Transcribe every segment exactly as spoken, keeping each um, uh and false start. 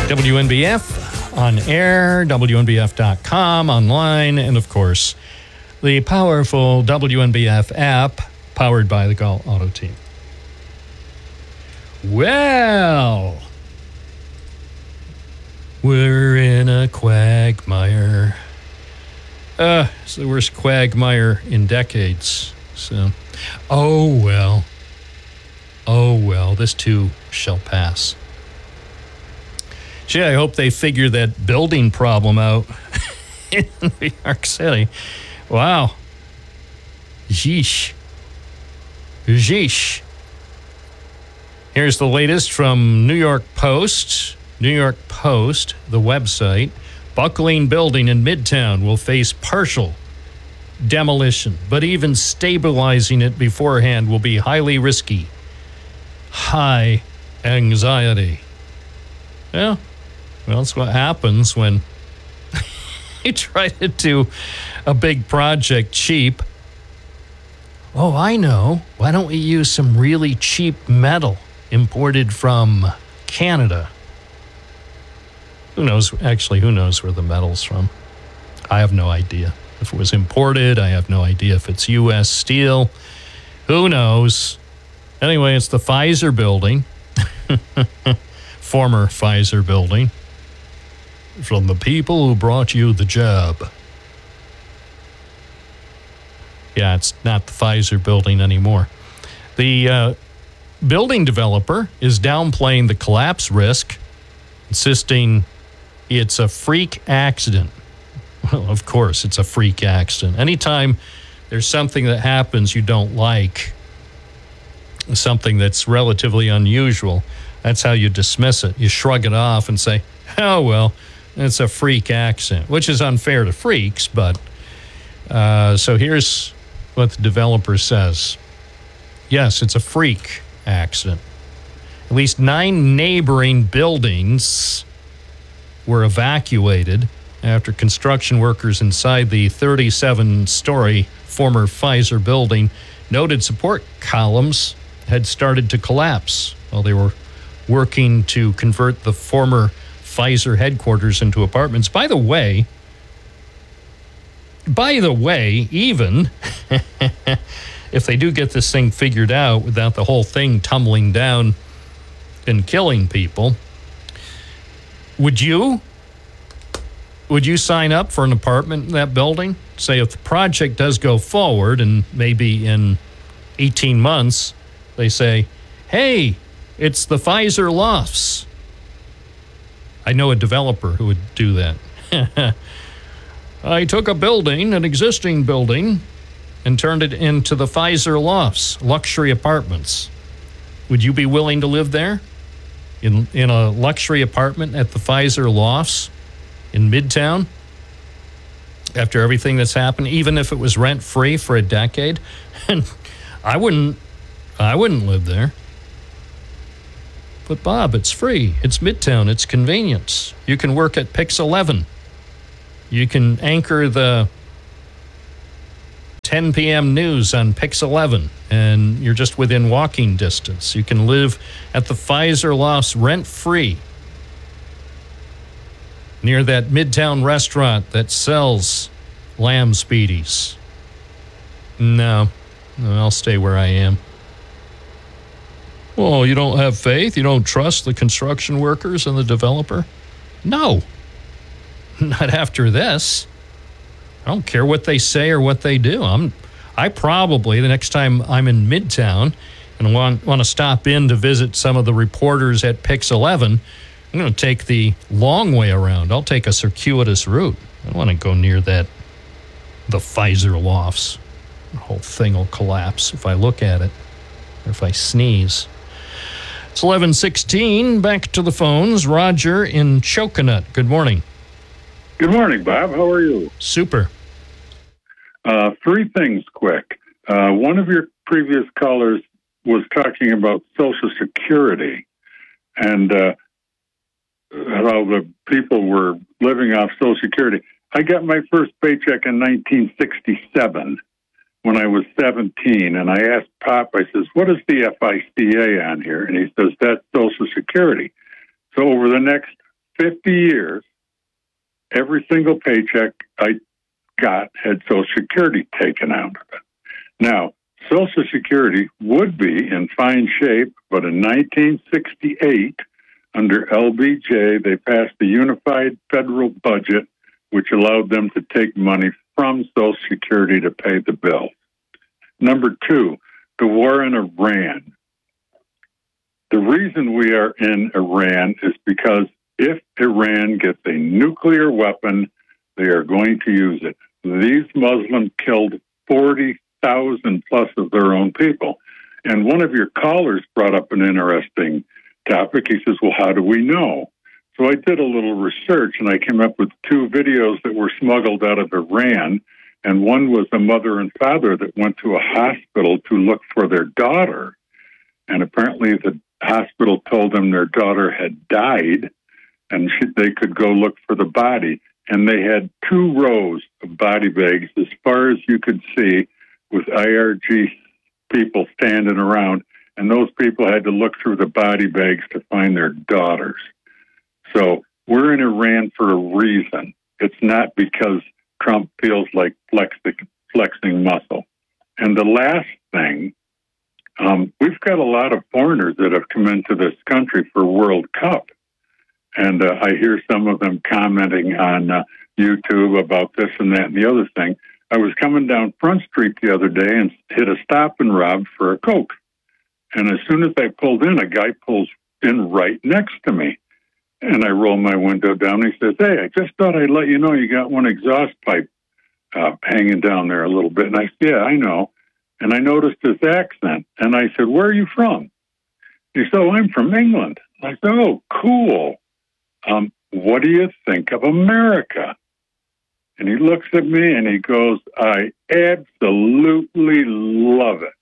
W N B F on air, W N B F dot com online, and of course, the powerful W N B F app powered by the Galt Auto Team. Well, we're in a quagmire. Uh, it's the worst quagmire in decades. So, oh well. Oh well, this too shall pass. Gee, I hope they figure that building problem out in New York City. Wow. Yeesh. Yeesh. Here's the latest from New York Post. New York Post, the website. Buckling building in Midtown will face partial demolition, but even stabilizing it beforehand will be highly risky. High anxiety. Yeah, well, that's what happens when you try to do a big project cheap. Oh, I know. Why don't we use some really cheap metal imported from Canada? Who knows? Actually, who knows where the metal's from? I have no idea. If it was imported, I have no idea if it's U S steel. Who knows? Anyway, it's the Pfizer building. Former Pfizer building. From the people who brought you the jab. Yeah, it's not the Pfizer building anymore. The uh, building developer is downplaying the collapse risk, insisting it's a freak accident. Well, of course, it's a freak accident. Anytime there's something that happens you don't like, something that's relatively unusual, that's how you dismiss it. You shrug it off and say, oh, well, it's a freak accident, which is unfair to freaks. But uh, so here's what the developer says. Yes, it's a freak accident. At least nine neighboring buildings were evacuated after construction workers inside the thirty-seven-story former Pfizer building noted support columns had started to collapse while they were working to convert the former Pfizer headquarters into apartments. By the way, by the way, even if they do get this thing figured out without the whole thing tumbling down and killing people, would you? Would you sign up for an apartment in that building? Say if the project does go forward and maybe in eighteen months, they say, hey, it's the Pfizer lofts. I know a developer who would do that. I took a building, an existing building, and turned it into the Pfizer lofts, luxury apartments. Would you be willing to live there? In, in a luxury apartment at the Pfizer lofts? In Midtown, after everything that's happened, even if it was rent-free for a decade, and I wouldn't, I wouldn't live there. But Bob, it's free. It's Midtown. It's convenience. You can work at Pix eleven. You can anchor the ten p.m. news on Pix eleven, and you're just within walking distance. You can live at the Pfizer lofts rent-free, near that Midtown restaurant that sells lamb speedies. No, no, I'll stay where I am. Well, you don't have faith? You don't trust the construction workers and the developer? No, not after this. I don't care what they say or what they do. I'm, I probably, the next time I'm in Midtown and want, want to stop in to visit some of the reporters at Pix eleven, I'm going to take the long way around. I'll take a circuitous route. I don't want to go near that, the Pfizer lofts. The whole thing will collapse if I look at it or if I sneeze. It's eleven sixteen. Back to the phones. Roger in Chocoanut. Good morning. Good morning, Bob. How are you? Super. Uh, three things quick. Uh, one of your previous callers was talking about Social Security and uh, how the people were living off Social Security. I got my first paycheck in nineteen sixty-seven when I was seventeen, and I asked Pop, I says, what is the F I C A on here? And he says, that's Social Security. So over the next fifty years, every single paycheck I got had Social Security taken out of it. Now, Social Security would be in fine shape, but in nineteen sixty-eight, under L B J, they passed the Unified Federal Budget, which allowed them to take money from Social Security to pay the bills. Number two, the war in Iran. The reason we are in Iran is because if Iran gets a nuclear weapon, they are going to use it. These Muslims killed forty thousand plus of their own people. And one of your callers brought up an interesting topic. He says, well, how do we know? So I did a little research, and I came up with two videos that were smuggled out of Iran. And one was a mother and father that went to a hospital to look for their daughter. And apparently the hospital told them their daughter had died, and she, they could go look for the body. And they had two rows of body bags as far as you could see, with I R G people standing around, and those people had to look through the body bags to find their daughters. So we're in Iran for a reason. It's not because Trump feels like flexing, flexing muscle. And the last thing, um, we've got a lot of foreigners that have come into this country for World Cup. And uh, I hear some of them commenting on uh, YouTube about this and that and the other thing. I was coming down Front Street the other day and hit a stop and rob for a Coke. And as soon as I pulled in, a guy pulls in right next to me. And I roll my window down. And he says, hey, I just thought I'd let you know you got one exhaust pipe uh, hanging down there a little bit. And I said, yeah, I know. And I noticed his accent. And I said, where are you from? He said, oh, I'm from England. I said, oh, cool. Um, what do you think of America? And he looks at me and he goes, I absolutely love it.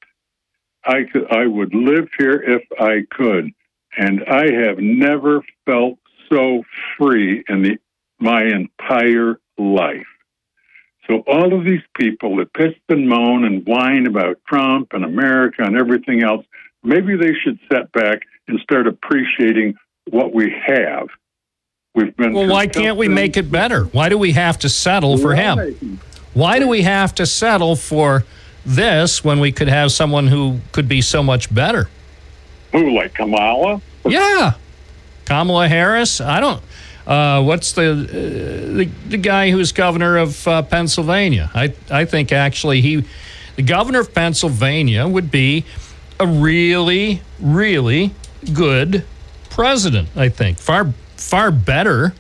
I could, I would live here if I could. And I have never felt so free in the, my entire life. So all of these people that piss and moan and whine about Trump and America and everything else, maybe they should sit back and start appreciating what we have. We've been well, why can't we make it better? Why do we have to settle for him? Why do we have to settle for this when we could have someone who could be so much better? Who, like Kamala? Yeah. Kamala Harris? I don't... Uh, what's the, uh, the the guy who's governor of uh, Pennsylvania? I, I think actually he... The governor of Pennsylvania would be a really, really good president, I think. Far Far better,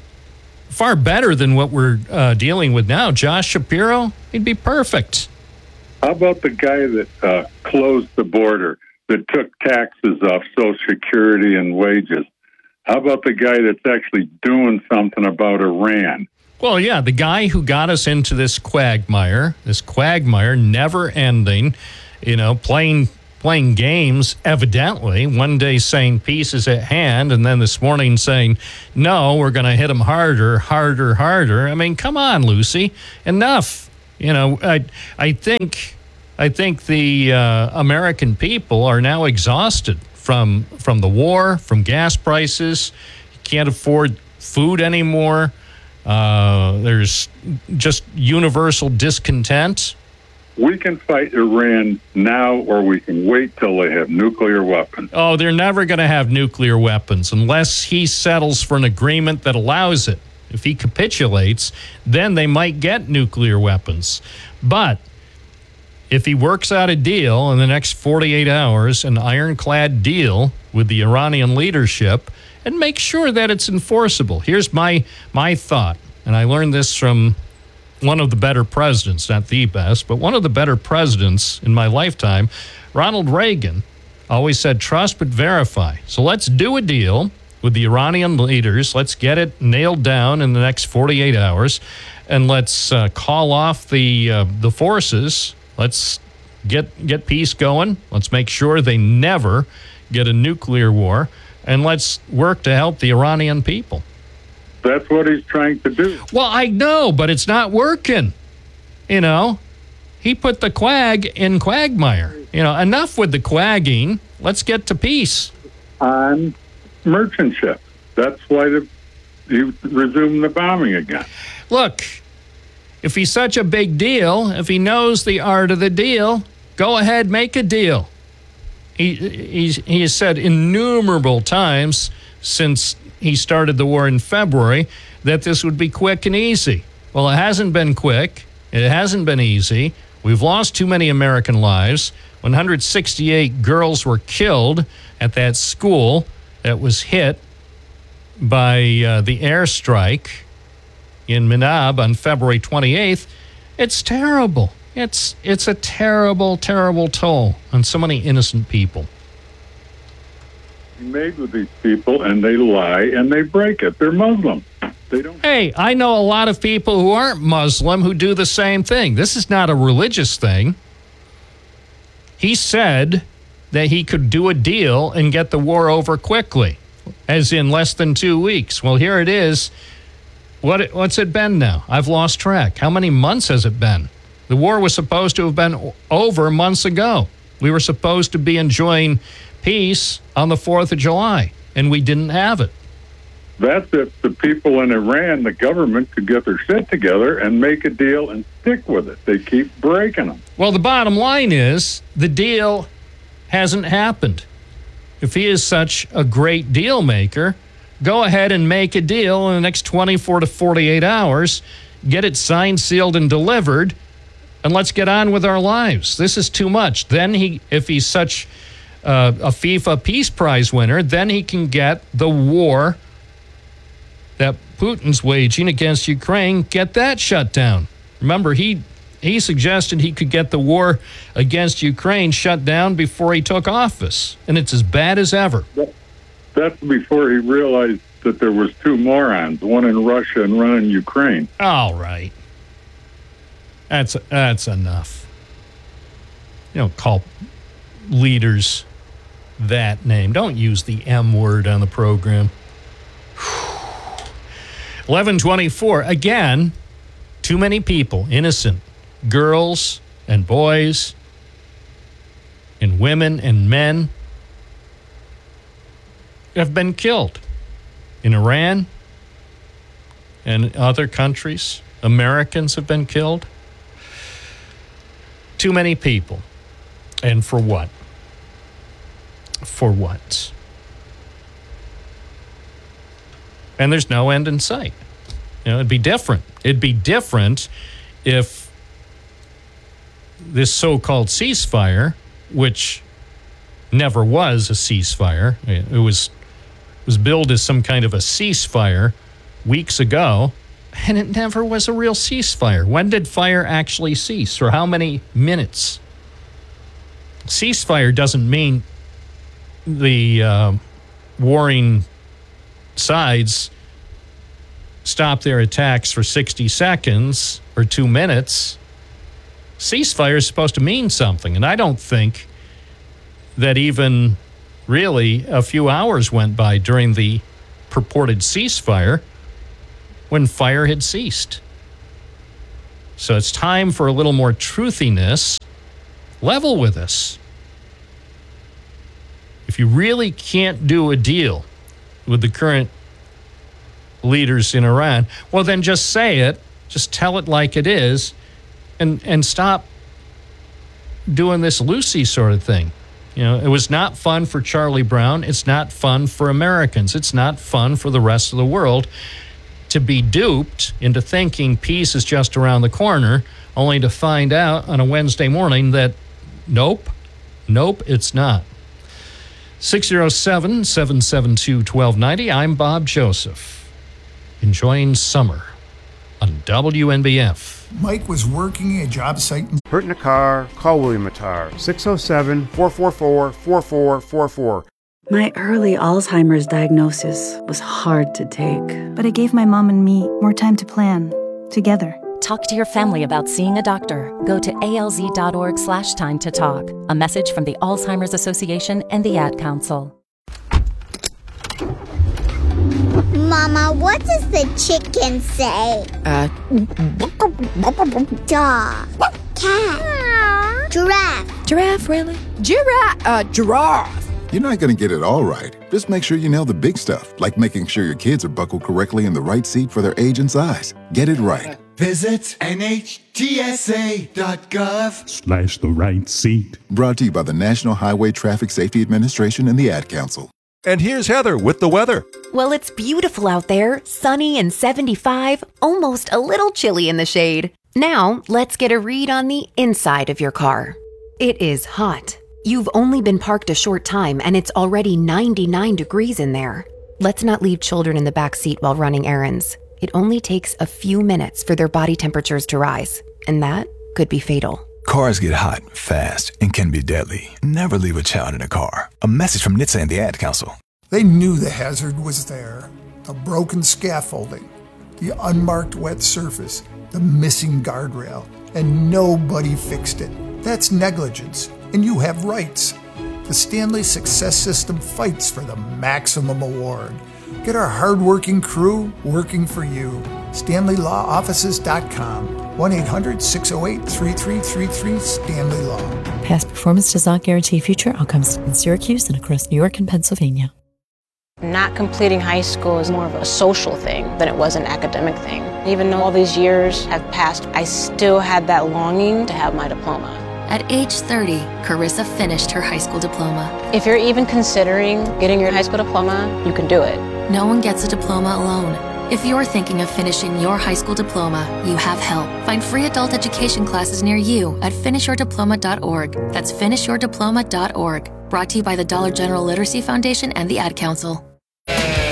far better than what we're uh, dealing with now. Josh Shapiro, he'd be perfect. How about the guy that uh, closed the border, that took taxes off Social Security and wages? How about the guy that's actually doing something about Iran? Well, yeah, the guy who got us into this quagmire, this quagmire, never ending, you know, playing playing games, evidently, one day saying peace is at hand, and then this morning saying, no, we're going to hit them harder, harder, harder. I mean, come on, Lucy, enough. You know, I I think I think the uh, American people are now exhausted from from the war, from gas prices. You can't afford food anymore. Uh, there's just universal discontent. We can fight Iran now, or we can wait till they have nuclear weapons. Oh, they're never going to have nuclear weapons unless he settles for an agreement that allows it. If he capitulates, then they might get nuclear weapons. But if he works out a deal in the next forty-eight hours, an ironclad deal with the Iranian leadership, and make sure that it's enforceable. Here's my my thought, and I learned this from one of the better presidents, not the best, but one of the better presidents in my lifetime, Ronald Reagan, always said, trust but verify. So let's do a deal with the Iranian leaders. Let's get it nailed down in the next forty-eight hours, and let's uh, call off the uh, the forces. Let's get get peace going. Let's make sure they never get a nuclear war, and let's work to help the Iranian people. That's what he's trying to do. Well, I know, but it's not working. You know, he put the quag in quagmire. You know, enough with the quagging. Let's get to peace. On merchant ships. That's why the he resumed the bombing again. Look, if he's such a big deal, if he knows the art of the deal, go ahead, make a deal. He, he's, he has said innumerable times since he started the war in February that this would be quick and easy. Well, it hasn't been quick. It hasn't been easy. We've lost too many American lives. one hundred sixty-eight girls were killed at that school that was hit by uh, the airstrike in Minab on February twenty-eighth. It's terrible. It's it's a terrible, terrible toll on so many innocent people. He made with these people, and they lie, and they break it. They're Muslim. They don't. Hey, I know a lot of people who aren't Muslim who do the same thing. This is not a religious thing. He said that he could do a deal and get the war over quickly, as in less than two weeks. Well, here it is. What what's it been now? I've lost track. How many months has it been? The war was supposed to have been over months ago. We were supposed to be enjoying peace on the fourth of July, and we didn't have it. That's if the people in Iran, the government, could get their shit together and make a deal and stick with it. They keep breaking them. Well, the bottom line is the deal hasn't happened. If he is such a great deal maker, go ahead and make a deal in the next twenty-four to forty-eight hours, get it signed, sealed, and delivered, and let's get on with our lives. This is too much. Then he, if he's such uh, a FIFA Peace Prize winner, then he can get the war that Putin's waging against Ukraine, get that shut down. Remember, he he suggested he could get the war against Ukraine shut down before he took office, and it's as bad as ever. That's before he realized that there was two morons, one in Russia and one in Ukraine. All right. That's that's enough. You don't call leaders that name. Don't use the M word on the program. eleven twenty-four. Again, too many people, innocent girls and boys and women and men have been killed in Iran and other countries. Americans have been killed. Too many people. And for what? For what? And there's no end in sight. You know, it'd be different. It'd be different if this so-called ceasefire, which never was a ceasefire, it was was billed as some kind of a ceasefire weeks ago, and it never was a real ceasefire. When did fire actually cease? For how many minutes? Ceasefire doesn't mean the uh, warring sides stop their attacks for sixty seconds or two minutes. Ceasefire is supposed to mean something, and I don't think that even really a few hours went by during the purported ceasefire when fire had ceased. So it's time for a little more truthiness. Level with us. If you really can't do a deal with the current leaders in Iran, well, then just say it. Just tell it like it is, and and stop doing this Lucy sort of thing. You know, it was not fun for Charlie Brown. It's not fun for Americans. It's not fun for the rest of the world to be duped into thinking peace is just around the corner, only to find out on a Wednesday morning that nope, nope, it's not. six oh seven, seven seven two, one two nine oh. I'm Bob Joseph, enjoying summer on W N B F. Mike was working a job site. Hurt in a car? Call William Attar. six oh seven, four four four, four four four four. My early Alzheimer's diagnosis was hard to take. But it gave my mom and me more time to plan, together. Talk to your family about seeing a doctor. Go to alz.org slash time to talk. A message from the Alzheimer's Association and the Ad Council. Mama, what does the chicken say? Uh. Dog. Cat. Giraffe. Giraffe, really? Giraffe. Uh, giraffe. You're not going to get it all right, Just make sure you nail the big stuff, like making sure your kids are buckled correctly in the right seat for their age and size. Get it right. Visit N H T S A dot gov slash the right seat. Brought to you by the National Highway Traffic Safety Administration and the Ad Council. And here's Heather with the weather. Well, it's beautiful out there, sunny and seventy-five, almost a little chilly in the shade. Now, let's get a read on the inside of your car. It is hot. You've only been parked a short time and it's already ninety-nine degrees in there. Let's not leave children in the back seat while running errands. It only takes a few minutes for their body temperatures to rise, and that could be fatal. Cars get hot, fast, and can be deadly. Never leave a child in a car. A message from N H T S A and the Ad Council. They knew the hazard was there. The broken scaffolding, the unmarked wet surface, the missing guardrail, and nobody fixed it. That's negligence, and you have rights. The Stanley Success System fights for the maximum award. Get our hardworking crew working for you. Stanley Law Offices dot com. one eight hundred six oh eight three three three three Stanley Law. Past performance does not guarantee future outcomes in Syracuse and across New York and Pennsylvania. Not completing high school is more of a social thing than it was an academic thing. Even though all these years have passed, I still had that longing to have my diploma. At age thirty, Carissa finished her high school diploma. If you're even considering getting your high school diploma, you can do it. No one gets a diploma alone. If you're thinking of finishing your high school diploma, you have help. Find free adult education classes near you at finish your diploma dot org. That's finish your diploma dot org. Brought to you by the Dollar General Literacy Foundation and the Ad Council.